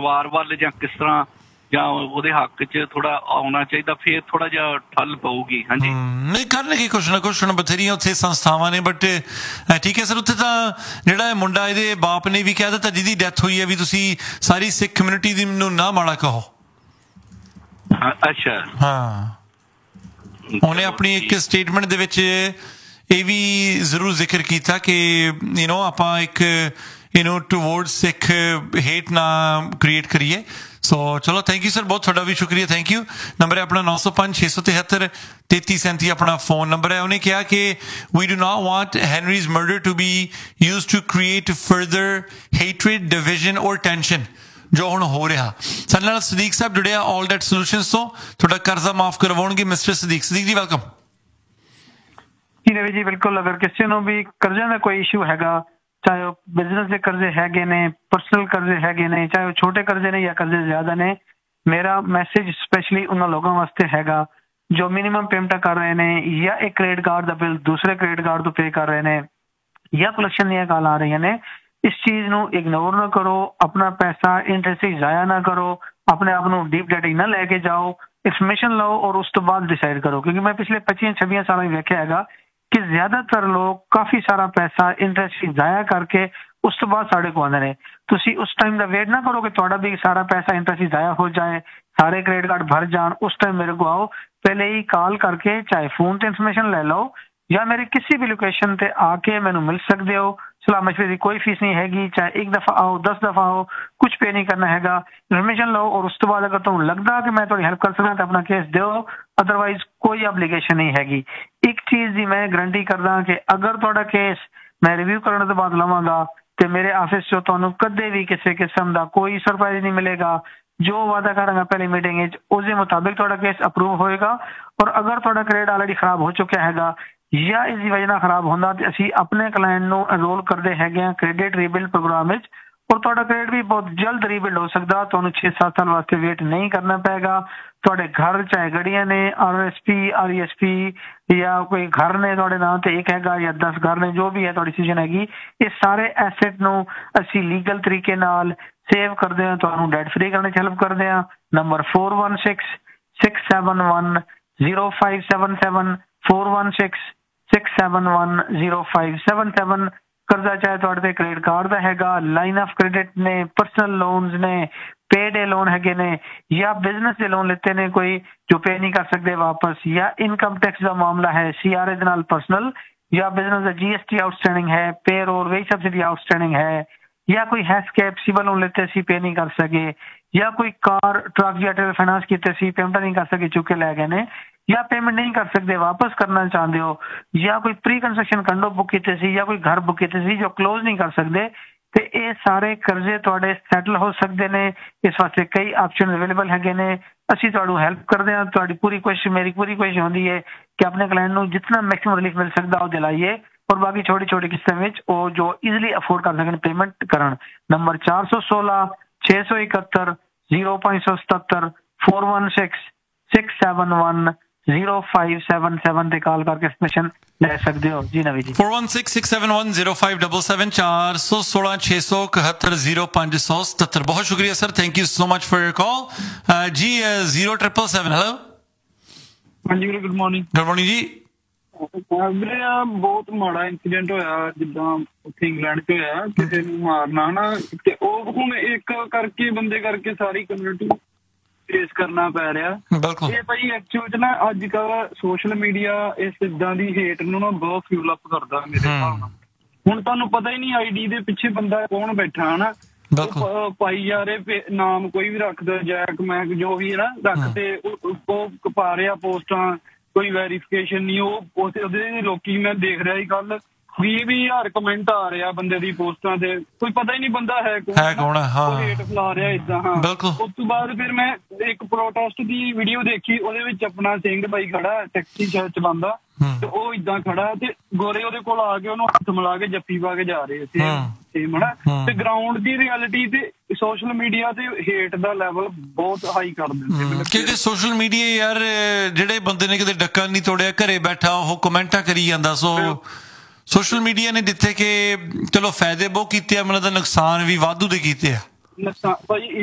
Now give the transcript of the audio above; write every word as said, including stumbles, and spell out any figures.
ਪਰਿਵਾਰ ਵੱਲ ਜਾਂ ਕਿਸ ਤਰ੍ਹਾਂ ਜਾਂ ਉਹਦੇ ਹੱਕ 'ਚ ਥੋੜਾ ਆਉਣਾ ਚਾਹੀਦਾ, ਫਿਰ ਥੋੜਾ ਜਿਹਾ ਠੱਲ ਪਊਗੀ। ਹਾਂਜੀ ਨਹੀਂ ਕਰਨਗੇ ਕੁਛ ਨਾ ਕੁਛ, ਹੁਣ ਬਥੇਰੀਆਂ ਉੱਥੇ ਸੰਸਥਾਵਾਂ ਨੇ, ਬਟ ਠੀਕ ਹੈ ਸਰ। ਉੱਥੇ ਤਾਂ ਜਿਹੜਾ ਇਹ ਮੁੰਡਾ ਇਹਦੇ ਬਾਪ ਨੇ ਵੀ ਕਹਿ ਦਿੱਤਾ ਜਿਹਦੀ ਡੈਥ ਹੋਈ ਹੈ ਵੀ ਤੁਸੀਂ ਸਾਰੀ ਸਿੱਖ ਕਮਿਊਨਿਟੀ ਦੀ ਮੈਨੂੰ ਨਾ ਮਾੜਾ ਕਹੋ। ਅੱਛਾ ਹਾਂ, ਉਹਨੇ ਆਪਣੀ ਇੱਕ ਸਟੇਟਮੈਂਟ ਦੇ ਵਿੱਚ ਇਹ ਵੀ ਜ਼ਰੂਰ ਜ਼ਿਕਰ ਕੀਤਾ ਕਿ ਯੂ ਨੋ ਆਪਾਂ ਇੱਕ you know toward Sikh hate ਨਾ ਕ੍ਰੀਏਟ ਕਰੀਏ। ਸੋ ਚਲੋ ਥੈਂਕ ਯੂ ਸਰ, ਬਹੁਤ ਤੁਹਾਡਾ ਵੀ ਸ਼ੁਕਰੀਆ, ਥੈਂਕ ਯੂ। ਨੰਬਰ ਹੈ ਆਪਣਾ ਨੌ ਸੌ ਪੰਜ ਛੇ ਸੌ ਤਿਹੱਤਰ ਤੇਤੀ ਸੈਂਤੀ ਆਪਣਾ ਫੋਨ ਨੰਬਰ ਹੈ। ਉਹਨੇ ਕਿਹਾ ਕਿ ਵੀ do not want ਹੈਨਰੀਜ਼ murder to be used to create further ਹੇਟਰੇਡ, division ਔਰ ਟੈਂਸ਼ਨ ਜੋ ਹੁਣ ਹੋ ਰਿਹਾ। ਸਾਡੇ ਨਾਲ ਸਦੀਕ ਸਾਹਿਬ ਜੁੜਿਆ ਆਲ ਡੈਟ ਸੋਲਿਊਸ਼ਨਸ ਤੋਂ, ਤੁਹਾਡਾ ਕਰਜ਼ਾ ਮਾਫ ਕਰਵਾਉਣਗੇ ਮਿਸਟਰ ਸਦੀਕ। ਸਦੀਕ ਜੀ ਵੈਲਕਮ ਜੀ। ਰਵੀ ਜੀ ਬਿਲਕੁਲ, ਅਗਰ ਕਿਸੇ ਨੂੰ ਵੀ ਕਰਜ਼ਿਆਂ ਦਾ ਕੋਈ ਇਸ਼ੂ ਹੈਗਾ, ਚਾਹੇ ਉਹ ਬਿਜ਼ਨਸ ਦੇ ਕਰਜ਼ੇ ਹੈਗੇ ਨੇ, ਪਰਸਨਲ ਕਰਜ਼ੇ ਹੈਗੇ ਨੇ, ਚਾਹੇ ਉਹ ਛੋਟੇ ਕਰਜ਼ੇ ਨੇ ਜਾਂ ਕਰਜ਼ੇ ਜ਼ਿਆਦਾ ਨੇ, ਮੇਰਾ ਮੈਸੇਜ ਸਪੈਸ਼ਲੀ ਉਹਨਾਂ ਲੋਕਾਂ ਵਾਸਤੇ ਹੈਗਾ ਜੋ ਮਿਨੀਮਮ ਪੇਮੈਂਟਾਂ ਕਰ ਰਹੇ ਨੇ ਜਾਂ ਇੱਕ ਕ੍ਰੈਡਿਟ ਕਾਰਡ ਦਾ ਬਿੱਲ ਦੂਸਰੇ ਕ੍ਰੈਡਿਟ ਕਾਰਡ ਤੋਂ ਪੇ ਕਰ ਰਹੇ ਨੇ ਜਾਂ ਕਲੈਕਸ਼ਨ ਦੀਆਂ ਕਾਲਾਂ ਆ ਰਹੀਆਂ ਨੇ। ਇਸ ਚੀਜ਼ ਨੂੰ ਇਗਨੋਰ ਨਾ ਕਰੋ, ਆਪਣਾ ਪੈਸਾ ਇੰਟਰਸਟ ਜ਼ਾਇਆ ਨਾ ਕਰੋ, ਆਪਣੇ ਆਪ ਨੂੰ ਡੀਪ ਡੈਟ ਨਾ ਲੈ ਕੇ ਜਾਓ, ਇਨਫੋਰਮੇਸ਼ਨ ਲਓ ਔਰ ਉਸ ਤੋਂ ਬਾਅਦ ਡਿਸਾਈਡ ਕਰੋ। ਕਿਉਂਕਿ ਮੈਂ ਪਿਛਲੇ ਪੱਚੀਆਂ ਛੱਬੀਆਂ ਸਾਲਾਂ ਵਿੱਚ ਵੇਖਿਆ ਹੈਗਾ ਕਿ ਜ਼ਿਆਦਾਤਰ ਲੋਕ ਕਾਫੀ ਸਾਰਾ ਪੈਸਾ ਇੰਟਰਸਟ ਜ਼ਾਇਆ ਕਰਕੇ ਉਸ ਤੋਂ ਬਾਅਦ ਸਾਡੇ ਕੋਲ ਆਉਂਦੇ ਨੇ। ਤੁਸੀਂ ਉਸ ਟਾਈਮ ਦਾ ਵੇਟ ਨਾ ਕਰੋ ਕਿ ਤੁਹਾਡਾ ਵੀ ਸਾਰਾ ਪੈਸਾ ਇੰਟਰਸਟ ਜ਼ਾਇਆ ਹੋ ਜਾਏ, ਸਾਰੇ ਕ੍ਰੈਡਿਟ ਕਾਰਡ ਭਰ ਜਾਣ, ਉਸ ਟਾਈਮ ਮੇਰੇ ਕੋਲ ਆਓ। ਪਹਿਲੇ ਹੀ ਕਾਲ ਕਰਕੇ ਚਾਹੇ ਫੋਨ ਤੇ ਇਨਫੋਰਮੇਸ਼ਨ ਲੈ ਲਓ ਜਾਂ ਮੇਰੇ ਕਿਸੇ ਵੀ ਲੋਕੇਸ਼ਨ ਤੇ ਆ ਕੇ ਮੈਨੂੰ ਮਿਲ ਸਕਦੇ ਹੋ। ਸਲਾਹ ਮਸ਼ਵਰੇ ਦੀ ਕੋਈ ਫੀਸ ਨਹੀਂ ਹੈਗੀ, ਚਾਹੇ ਇੱਕ ਦਫਾ ਆਓ ਦਸ ਦਫਾ ਆਓ, ਕੁਛ ਪੇ ਨਹੀਂ ਕਰਨਾ ਹੈਗਾ। ਇਨਫੋਰਮੇਸ਼ਨ ਲਓ ਔਰ ਉਸ ਤੋਂ ਬਾਅਦ ਅਗਰ ਤੁਹਾਨੂੰ ਲੱਗਦਾ ਕਿ ਮੈਂ ਤੁਹਾਡੀ ਹੈਲਪ ਕਰ ਸਕਦਾ ਤਾਂ ਆਪਣਾ ਕੇਸ ਦਿਓ, ਅਦਰਵਾਈਜ਼ ਕੋਈ ਐਬਲੀਗੇਸ਼ਨ ਨਹੀਂ ਹੈਗੀ। ਇੱਕ ਚੀਜ਼ ਦੀ ਮੈਂ ਗਰੰਟੀ ਕਰਦਾ ਕਿ ਅਗਰ ਤੁਹਾਡਾ ਕੇਸ ਮੈਂ ਰਿਵਿਊ ਕਰਨ ਤੋਂ ਬਾਅਦ ਲਵਾਂਗਾ ਤੇ ਮੇਰੇ ਆਫਿਸ 'ਚੋਂ ਤੁਹਾਨੂੰ ਕਦੇ ਵੀ ਕਿਸੇ ਕਿਸਮ ਦਾ ਕੋਈ ਸਰਪ੍ਰਾਈਜ਼ ਨਹੀਂ ਮਿਲੇਗਾ। ਜੋ ਵਾਅਦਾ ਕਰਾਂਗਾ ਪਹਿਲੀ ਮੀਟਿੰਗ ਵਿੱਚ ਉਸਦੇ ਮੁਤਾਬਿਕ ਤੁਹਾਡਾ ਕੇਸ ਅਪਰੂਵ ਹੋਏਗਾ। ਔਰ ਅਗਰ ਤੁਹਾਡਾ ਕ੍ਰੈਡਿਟ ਆਲਰੇਡੀ ਖਰਾਬ ਹੋ ਚੁੱਕਿਆ ਹੈਗਾ ਜਾਂ ਇਸ ਦੀ ਵਜ੍ਹਾ ਨਾਲ ਖਰਾਬ ਹੁੰਦਾ ਤੇ ਅਸੀਂ ਆਪਣੇ ਕਲਾਇੰਟ ਨੂੰ ਐਨਰੋਲ ਕਰਦੇ ਹੈਗੇ ਹਾਂ ਕ੍ਰੈਡਿਟ ਰੀਬਿਲਡ ਪ੍ਰੋਗਰਾਮ ਵਿੱਚ, ਔਰ ਤੁਹਾਡਾ ਕ੍ਰੈਡਿਟ ਵੀ ਬਹੁਤ ਜਲਦ ਰੀਬਿਲਡ ਹੋ ਸਕਦਾ। ਤੁਹਾਨੂੰ ਛੇ ਸੱਤ ਸਾਲ ਵਾਸਤੇ ਵੇਟ ਨਹੀਂ ਕਰਨਾ ਪਏਗਾ। ਤੁਹਾਡੇ ਘਰ ਚਾਹੇ ਗੱਡੀਆਂ ਨੇ, R S P R E S P ਜਾਂ ਕੋਈ ਘਰ ਨੇ ਤੁਹਾਡੇ ਨਾਮ ਤੇ ਇੱਕ ਹੈਗਾ ਜਾਂ ਦਸ ਘਰ ਨੇ, ਜੋ ਵੀ ਹੈ ਤੁਹਾਡੀ ਡਿਸੀਜਨ ਹੈਗੀ, ਇਹ ਸਾਰੇ ਐਸੈਟ ਨੂੰ ਅਸੀਂ ਲੀਗਲ ਤਰੀਕੇ ਨਾਲ ਸੇਵ ਕਰਦੇ ਹਾਂ, ਤੁਹਾਨੂੰ ਡੈਟ ਫਰੀ ਕਰਨ 'ਚ ਹੈਲਪ ਕਰਦੇ ਹਾਂ। Number four one six six seven one zero five seven seven four one six six seven one zero five seven seven. ਕਰਜ਼ਾ ਚਾਹੇ ਤੁਹਾਡੇ ਤੇ ਕ੍ਰੈਡਿਟ ਕਾਰਡ ਦਾ ਹੈਗਾ, ਲਾਈਨ ਆਫ ਕ੍ਰੈਡਿਟ ਨੇ, ਪਰਸਨਲ ਲੋਨਸ ਨੇ, ਪੇ ਡੇ ਲੋਨ ਹੈਗੇ ਨੇ ਜਾਂ ਬਿਜ਼ਨਸ ਦੇ ਲੋਨ ਲਿੱਤੇ ਨੇ ਕੋਈ ਜੋ ਪੇ ਨਹੀਂ ਕਰ ਸਕਦੇ ਵਾਪਸ, ਜਾਂ ਇਨਕਮ ਟੈਕਸ ਦਾ ਮਾਮਲਾ ਹੈ ਸੀ ਆਰ ਏ ਦੇ ਨਾਲ ਪਰਸਨਲ, ਜਾਂ ਬਿਜ਼ਨਸ ਦਾ ਜੀ ਐਸ ਟੀ ਆਊਟਸਟੈਂਡਿੰਗ ਹੈ, ਪੇ ਰੋਲ ਵੇਜ ਸਬਸਿਡੀ ਆਊਟਸਟੈਂਡਿੰਗ ਹੈ, ਜਾਂ ਕੋਈ ਹੈਸਕੈਪ ਸਿਵਲ ਲੋਨ ਲਿੱਤੇ ਸੀ ਪੇ ਨਹੀਂ ਕਰ ਸਕੇ, ਜਾਂ ਕੋਈ ਕਾਰ ਟਰੱਕ ਜਾਂ ਟਰੇਲਰ ਫਾਈਨਾਂਸ ਕੀਤੇ ਸੀ ਪੇਮੈਂਟ ਨਹੀਂ ਕਰ ਸਕੇ ਚੁੱਕ ਕੇ ਲੈ ਗਏ ਨੇ, ਜਾਂ ਪੇਮੈਂਟ ਨਹੀਂ ਕਰ ਸਕਦੇ ਵਾਪਸ ਕਰਨਾ ਚਾਹੁੰਦੇ ਹੋ, ਜਾਂ ਕੋਈ ਪ੍ਰੀ ਕੰਸਟਰਕਸ਼ਨ ਕੰਡੋ ਬੁੱਕ ਕੀਤੇ ਸੀ ਜਾਂ ਕੋਈ ਘਰ ਬੁੱਕ ਕੀਤੇ ਸੀ ਜੋ ਕਲੋਜ਼ ਨਹੀਂ ਕਰ ਸਕਦੇ, ਤੇ ਇਹ ਸਾਰੇ ਕਰਜ਼ੇ ਤੁਹਾਡੇ ਸੈਟਲ ਹੋ ਸਕਦੇ ਨੇ। ਇਸ ਵਾਸਤੇ ਕਈ ਆਪਸ਼ਨ ਅਵੇਲੇਬਲ ਹੈਗੇ ਨੇ। ਅਸੀਂ ਤੁਹਾਨੂੰ ਹੈਲਪ ਕਰਦੇ ਹਾਂ। ਤੁਹਾਡੀ ਪੂਰੀ ਕੋਸ਼ਿਸ਼, ਮੇਰੀ ਪੂਰੀ ਕੋਸ਼ਿਸ਼ ਹੁੰਦੀ ਹੈ ਕਿ ਆਪਣੇ ਕਲਾਇੰਟ ਨੂੰ ਜਿਤਨਾ ਮੈਕਸਿਮਮ ਰਿਲੀਫ ਮਿਲ ਸਕਦਾ ਉਹ ਦਿਲਾਈਏ, ਔਰ ਬਾਕੀ ਛੋਟੀ ਛੋਟੀ ਕਿਸ਼ਤਾਂ ਵਿੱਚ ਉਹ ਜੋ ਈਜ਼ੀਲੀ ਅਫੋਰਡ ਕਰ ਸਕਣ ਪੇਮੈਂਟ ਕਰਨ। ਨੰਬਰ ਚਾਰ ਸੌ ਸੋਲਾਂ ਛੇ ਸੌ ਇਕਹੱਤਰ ਜ਼ੀਰੋ ਪੰਜ ਸੌ ਸਤੱਤਰ four one six six seven one zero five seven seven ਤੇ ਕਾਲ ਕਰਕੇ ਇਨਫੋਰਮੇਸ਼ਨ ਲੈ ਸਕਦੇ ਹੋ। ਜੀ ਨਵੀ ਜੀ four one six six seven one zero five seven seven ਚਾਰ ਸੌ ਸੋਲਾਂ ਛੇ ਸੌ ਇਕਹੱਤਰ ਜ਼ੀਰੋ ਪੰਜ ਸੌ ਸਤੱਤਰ। ਬਹੁਤ ਸ਼ੁਕਰੀਆ sir, thank you so much for your ਕਾਲ। ਜੀ ਜ਼ੀਰੋ ਟ੍ਰਿਪਲ ਸੈਵਨ ਹੈਲੋ। ਹਾਂਜੀ ਵੀਰੇ, ਗੁੱਡ ਮਾਰਨਿੰਗ। ਗੁੱਡ ਮਾਰਨਿੰਗ ਜੀ। ਵੀਰੇ ਬਹੁਤ ਮਾੜਾ ਇੰਸੀਡੈਂਟ ਹੋਇਆ ਜਿੱਦਾਂ ਉੱਥੇ ਇੰਗਲੈਂਡ 'ਚ ਹੋਇਆ, ਕਿਸੇ ਨੂੰ ਮਾਰਨਾ ਹਨਾ, ਤੇ ਉਹ ਹੁਣ ਇੱਕ ਕਰਕੇ ਬੰਦੇ ਕਰਕੇ ਸਾਰੀ ਕਮਿਊਨਿਟੀ ਫੇਸ ਕਰਨਾ ਪੈ ਰਿਹਾ। ਇਹ ਭਾਈ ਐਕਚੁਅਲ 'ਚ ਨਾ ਅੱਜ ਕੱਲ੍ਹ ਸੋਸ਼ਲ ਮੀਡੀਆ ਇਸ ਇੱਦਾਂ ਦੀ ਹੇਟ ਨੂੰ ਨਾ ਬਹੁਤ ਫਿਊਲ ਅਪ ਕਰਦਾ ਮੇਰੇ ਹਿਸਾਬ ਨਾਲ। ਹੁਣ ਤੁਹਾਨੂੰ ਪਤਾ ਹੀ ਨਹੀਂ ਆਈ ਡੀ ਦੇ ਪਿੱਛੇ ਬੰਦਾ ਕੌਣ ਬੈਠਾ ਹਨਾ, ਪਾਈ ਜਾ ਰਹੇ ਨਾਮ ਕੋਈ ਵੀ ਰੱਖਦਾ, ਜੈਕ ਮੈਕ ਜੋ ਵੀ ਹੈ ਨਾ ਰੱਖ, ਤੇ ਉਹ ਪਾ ਰਿਹਾ ਪੋਸਟਾਂ, ਕੋਈ ਵੈਰੀਫਿਕੇਸ਼ਨ ਨਹੀਂ। ਉਹ ਉਹਦੇ ਲੋਕੀ ਮੈਂ ਦੇਖ ਰਿਹਾ ਸੀ ਕੱਲ ਵੀਹ ਵੀਹ ਹਜ਼ਾਰ ਕਮੈਂਟ ਆ ਰਿਹਾ ਬੰਦੇ ਦੀ ਪੋਸਟਾਂ ਤੇ, ਕੋਈ ਪਤਾ ਹੀ ਨਹੀਂ ਬੰਦਾ ਹੈ ਕੌਣ, ਉਹ ਹੇਟ ਫੈਲਾ ਰਿਹਾ ਏਦਾਂ। ਹਾਂ, ਉਸ ਤੋਂ ਬਾਅਦ ਫਿਰ ਮੈਂ ਇੱਕ ਪ੍ਰੋਟੈਸਟ ਦੀ ਵੀਡੀਓ ਦੇਖੀ, ਉਹਦੇ ਵਿੱਚ ਆਪਣਾ ਸਿੰਘ ਬਾਈ ਖੜਾ ਟੈਕਸੀ ਚਲਾਉਂਦਾ, ਤੇ ਉਹ ਏਦਾਂ ਖੜਾ ਤੇ ਗੋਰੇ ਉਹਦੇ ਕੋਲ ਆ ਕੇ ਉਹਨੂੰ ਹੱਥ ਮਿਲਾ ਕੇ ਜੱਫੀ ਪਾ ਕੇ ਜਾ ਰਹੇ ਸੀ ਸੇਮ ਹਨਾ। ਤੇ ਗਰਾਊਂਡ ਦੀ ਰਿਐਲਿਟੀ ਤੇ ਸੋਸ਼ਲ ਮੀਡੀਆ ਤੇ ਹੇਟ ਦਾ ਲੈਵਲ ਬਹੁਤ ਹਾਈ ਕਰ ਦਿੰਦੇ, ਕਿਉਂਕਿ ਸੋਸ਼ਲ ਮੀਡੀਆ ਯਾਰ ਜਿਹੜੇ ਬੰਦੇ ਨੇ ਕਿਤੇ ਡੱਕਾ ਨਹੀਂ ਤੋੜਿਆ, ਘਰੇ ਬੈਠਾ ਉਹ ਕਮੈਂਟਾਂ ਕਰੀ ਜਾਂਦਾ। ਸੋ ਸੋਸ਼ਲ ਮੀਡੀਆ ਨੇ ਜਿੱਥੇ ਕਿ ਚਲੋ ਫਾਇਦੇ ਬਹੁਤ ਕੀਤੇ ਆ, ਮੈਨੂੰ ਤਾਂ ਨੁਕਸਾਨ ਵੀ ਵਾਧੂ ਦੇ ਕੀਤੇ ਆ। ਨੁਕਸਾਨ ਭਾਈ